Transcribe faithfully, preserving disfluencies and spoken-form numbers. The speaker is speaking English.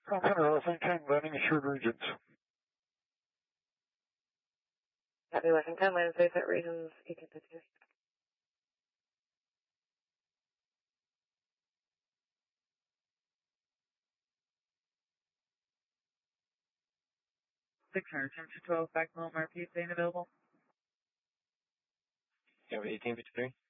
Center, Washington, landing assured regions. Happy Washington, land safe at regions, eighteen fifty. six hundred, two twelve, back home, R P, plane available. You have eighteen fifty-three?